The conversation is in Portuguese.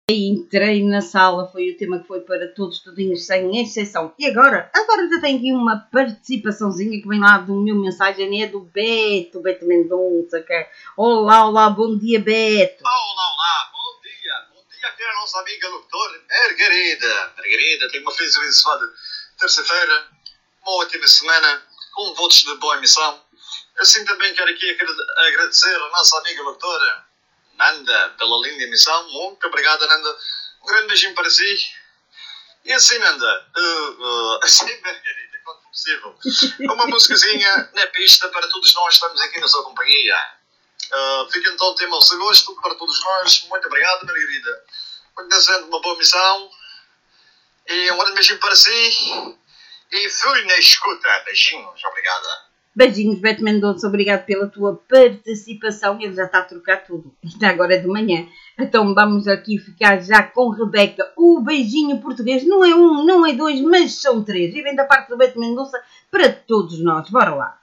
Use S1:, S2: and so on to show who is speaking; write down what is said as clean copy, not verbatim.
S1: Entrei na sala, foi o tema que foi para todos, tudinhos, sem exceção. E agora já tenho aqui uma participaçãozinha que vem lá do meu mensagem, é do Beto Mendonça, que é olá, bom dia, Beto.
S2: Olá, bom dia aqui a nossa amiga locutora Margarida, tenho uma feliz abençoada terça-feira, uma ótima semana, com votos de boa emissão. Assim também quero aqui agradecer a nossa amiga locutora Nanda pela linda emissão. Muito obrigado, Nanda. Um grande beijinho para si. E assim, Nanda, assim, Margarida, quando possível, uma musicazinha na pista para todos nós, estamos aqui na sua companhia. Fica então o tema ao seu gosto para todos nós. Muito obrigado, Margarida. Muito desejando uma boa missão. E um grande beijinho para si. E fui na escuta. Beijinhos, obrigada.
S1: Beijinhos, Beto Mendonça, obrigado pela tua participação. Ele já está a trocar tudo, ainda agora é de manhã. Então vamos aqui ficar já com Rebeca. O beijinho português não é um, não é dois, mas são três. E vem da parte do Beto Mendonça para todos nós. Bora lá.